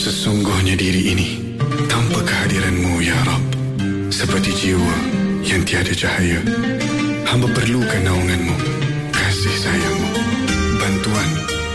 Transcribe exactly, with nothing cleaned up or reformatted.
Sesungguhnya diri ini tanpa kehadiran-Mu, Ya Rab, seperti jiwa yang tiada cahaya. Hamba perlukan naungan-Mu.